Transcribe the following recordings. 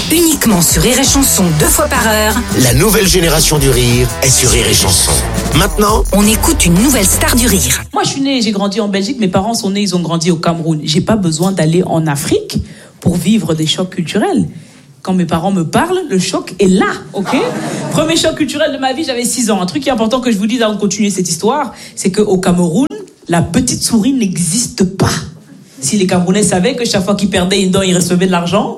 Uniquement sur Rire et Chanson 2 fois par heure. La nouvelle génération du rire est sur Rire et Chanson. Maintenant, On écoute une nouvelle star du rire. Moi, je suis née, j'ai grandi en Belgique. Mes parents sont nés, ils ont grandi au Cameroun. J'ai pas besoin d'aller en Afrique pour vivre des chocs culturels. Quand mes parents me parlent, le choc est là, ok? Premier choc culturel de ma vie, j'avais 6 ans. Un truc qui est important que je vous dise avant de continuer cette histoire, c'est qu'au Cameroun, la petite souris n'existe pas. Si les Camerounais savaient que chaque fois qu'ils perdaient une dent, ils recevaient de l'argent,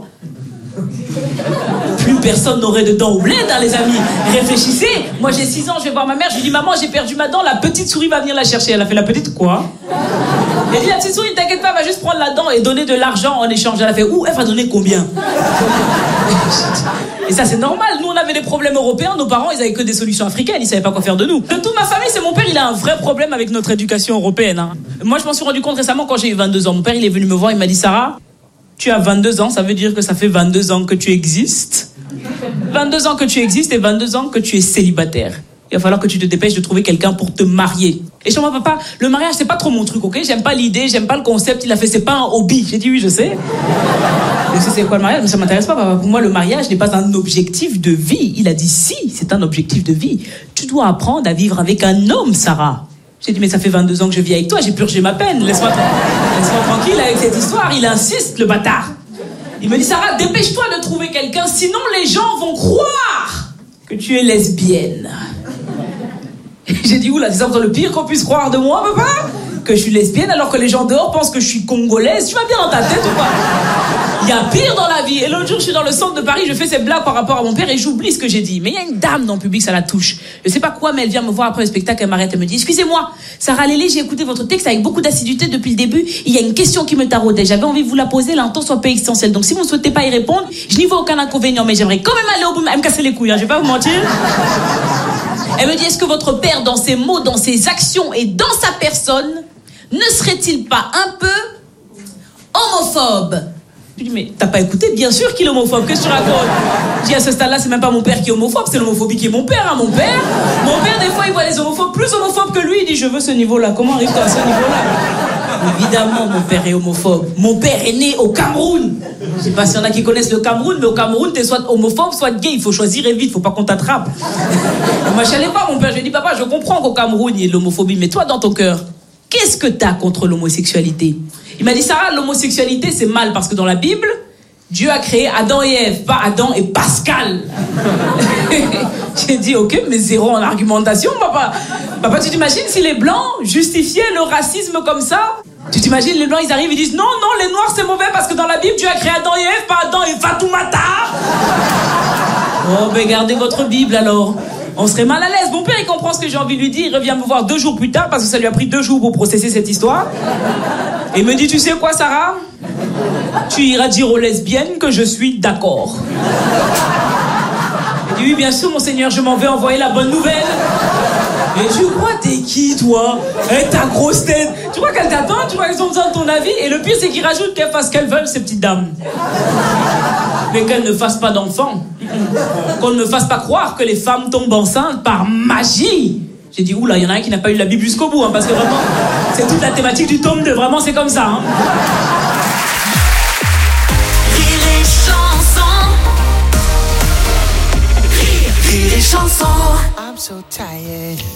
plus personne n'aurait de dents au bled, hein, les amis. Réfléchissez. Moi, j'ai 6 ans, je vais voir ma mère, je lui dis, maman, j'ai perdu ma dent, la petite souris va venir la chercher. Elle a fait, la petite quoi? Elle dit, la petite souris, ne t'inquiète pas, va juste prendre la dent et donner de l'argent en échange. Elle a fait, où? Elle va donner combien? Et ça, c'est normal. Nous, on avait des problèmes européens. Nos parents, ils avaient que des solutions africaines. Ils savaient pas quoi faire de nous. De toute ma famille, c'est mon père. Il a un vrai problème avec notre éducation européenne. Hein. Moi, je m'en suis rendu compte récemment quand j'ai eu 22 ans. Mon père, il est venu me voir. Il m'a dit, Sarah, tu as 22 ans. Ça veut dire que ça fait 22 ans que tu existes. 22 ans que tu existes et 22 ans que tu es célibataire. Il va falloir que tu te dépêches de trouver quelqu'un pour te marier. Et chez moi, papa, le mariage, c'est pas trop mon truc, ok? J'aime pas l'idée, j'aime pas le concept. Il a fait, c'est pas un hobby. J'ai dit, oui, je sais. Je sais c'est quoi le mariage, mais ça m'intéresse pas, papa. Pour moi, le mariage n'est pas un objectif de vie. Il a dit, si, c'est un objectif de vie. Tu dois apprendre à vivre avec un homme, Sarah. J'ai dit, mais ça fait 22 ans que je vis avec toi, j'ai purgé ma peine. Laisse-moi tranquille avec cette histoire. Il insiste, le bâtard. Il me dit, Sarah, dépêche-toi de trouver quelqu'un, sinon les gens vont croire que tu es lesbienne. J'ai dit, oula, c'est ça le pire qu'on puisse croire de moi, papa? Que je suis lesbienne alors que les gens dehors pensent que je suis congolaise. Tu vas bien dans ta tête ou pas? Il y a pire dans la vie. Et l'autre jour, je suis dans le centre de Paris, je fais ces blagues par rapport à mon père et j'oublie ce que j'ai dit. Mais il y a une dame dans le public, ça la touche. Je sais pas quoi, mais elle vient me voir après le spectacle, elle m'arrête, elle me dit, excusez-moi, Sarah Lélé, j'ai écouté votre texte avec beaucoup d'assiduité depuis le début. Il y a une question qui me taraudait. J'avais envie de vous la poser, l'intention soit pas existentielle. Donc si vous ne souhaitez pas y répondre, je n'y vois aucun inconvénient, mais j'aimerais quand même aller au bout, elle me casser les couilles, hein, je vais pas vous mentir. Elle me dit, est-ce que votre père, dans ses mots, dans ses actions et dans sa personne, ne serait-il pas un peu homophobe? Je dis, mais t'as pas écouté? Bien sûr qu'il est homophobe, qu'est-ce que tu racontes? Je dis, à ce stade-là, c'est même pas mon père qui est homophobe, c'est l'homophobie qui est mon père, hein, mon père, des fois, il voit les homophobes plus homophobes que lui, il dit, je veux ce niveau-là. Comment arrive-t-on à ce niveau-là? Évidemment, mon père est homophobe. Mon père est né au Cameroun. Je sais pas s'il y en a qui connaissent le Cameroun, mais au Cameroun, t'es soit homophobe, soit gay. Il faut choisir et vite, faut pas qu'on t'attrape. Moi, je savais pas, mon père. Je lui ai dit, papa, je comprends qu'au Cameroun, il y ait de l'homophobie, mais toi, dans ton cœur, qu'est-ce que t'as contre l'homosexualité? Il m'a dit, Sarah, l'homosexualité, c'est mal parce que dans la Bible, Dieu a créé Adam et Ève, pas Adam et Pascal. J'ai dit, ok, mais zéro en argumentation, papa. Papa, tu t'imagines si les Blancs justifiaient le racisme comme ça? Tu t'imagines, les Blancs, ils arrivent, ils disent, non, les Noirs, c'est mauvais parce que dans la Bible, Dieu a créé Adam et Ève, pas Adam et Fatoumata. Oh, ben gardez votre Bible alors. On serait mal à l'aise. Mon père, il comprend ce que j'ai envie de lui dire. Il revient me voir 2 jours plus tard parce que ça lui a pris 2 jours pour processer cette histoire. Et il me dit, tu sais quoi, Sarah? Tu iras dire aux lesbiennes que je suis d'accord. Il dit, oui, bien sûr, monseigneur, je m'en vais envoyer la bonne nouvelle. Et je crois, t'es qui, toi? Ta grosse tête. Tu crois qu'elle t'attend? Tu crois qu'elles ont besoin de ton avis? Et le pire, c'est qu'ils rajoutent qu'elles fassent ce qu'elles veulent, ces petites dames. Mais qu'elles ne fassent pas d'enfants. Qu'on ne me fasse pas croire que les femmes tombent enceintes par magie. J'ai dit, oula, il y en a un qui n'a pas eu la Bible jusqu'au bout, hein, parce que vraiment, c'est toute la thématique du tome 2, vraiment, c'est comme ça. Hein. Rire et chanson. Rire et chanson. I'm so tired.